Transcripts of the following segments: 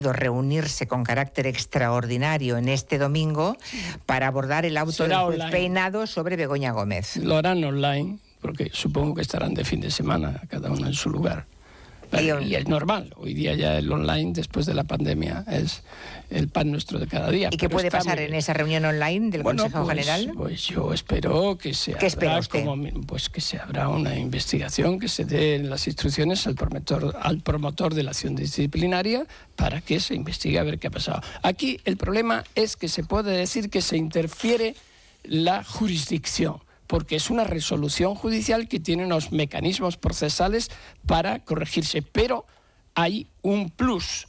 reunirse con carácter extraordinario en este domingo para abordar el auto del juez Peinado sobre Begoña Gómez. Lo harán online, porque supongo que estarán de fin de semana, cada uno en su lugar. Y es normal, hoy día ya el online, después de la pandemia, es el pan nuestro de cada día. ¿Y qué puede pasar en esa reunión online del Consejo General? Pues yo espero que se habrá una investigación, que se den las instrucciones al promotor de la acción disciplinaria para que se investigue a ver qué ha pasado. Aquí el problema es que se puede decir que se interfiere la jurisdicción, porque es una resolución judicial que tiene unos mecanismos procesales para corregirse, pero hay un plus,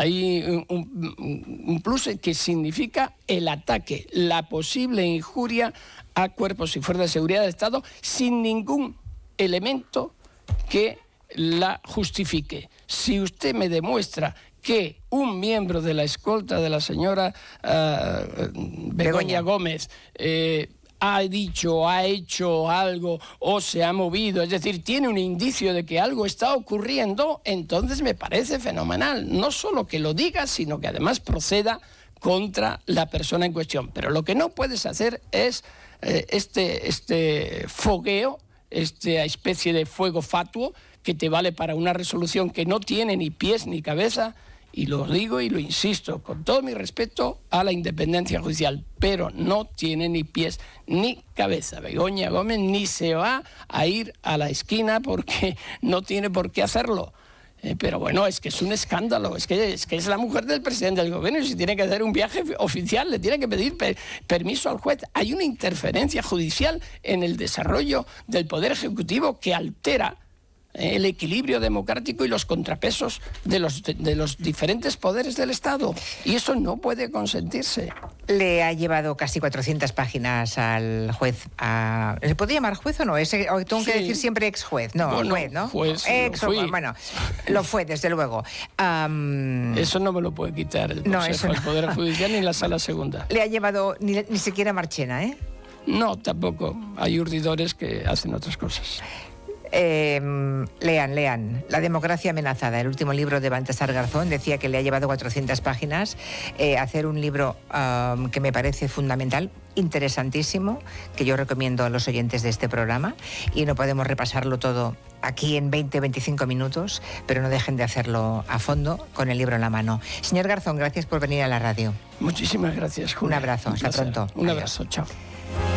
un plus que significa el ataque, la posible injuria a cuerpos y fuerzas de seguridad del Estado sin ningún elemento que la justifique. Si usted me demuestra que un miembro de la escolta de la señora Begoña Gómez ha dicho, ha hecho algo o se ha movido, es decir, tiene un indicio de que algo está ocurriendo, entonces me parece fenomenal. No solo que lo diga, sino que además proceda contra la persona en cuestión. Pero lo que no puedes hacer es este fogueo, esta especie de fuego fatuo que te vale para una resolución que no tiene ni pies ni cabeza. Y lo digo y lo insisto, con todo mi respeto a la independencia judicial, pero no tiene ni pies ni cabeza. Begoña Gómez ni se va a ir a la esquina porque no tiene por qué hacerlo. Pero bueno, es que es un escándalo, es que es la mujer del presidente del gobierno y si tiene que hacer un viaje oficial le tiene que pedir permiso al juez. Hay una interferencia judicial en el desarrollo del Poder Ejecutivo que altera el equilibrio democrático y los contrapesos de los diferentes poderes del Estado. Y eso no puede consentirse. Le ha llevado casi 400 páginas al juez. ¿Se puede llamar juez o no? Tengo que decir siempre ex juez. No, bueno, juez, ¿no? Juez, bueno, lo fue, desde luego. Eso no me lo puede quitar el Consejo del Poder Judicial ni la Sala Segunda. Le ha llevado ni siquiera Marchena, ¿eh? No, tampoco. Hay urdidores que hacen otras cosas. Lean La democracia amenazada, el último libro de Baltasar Garzón. Decía que le ha llevado 400 páginas hacer un libro que me parece fundamental, interesantísimo, que yo recomiendo a los oyentes de este programa, y no podemos repasarlo todo aquí en 20-25 minutos, pero no dejen de hacerlo a fondo con el libro en la mano. Señor Garzón, gracias por venir a la radio. Muchísimas gracias, Julia. Un abrazo, hasta pronto. Un abrazo, chao.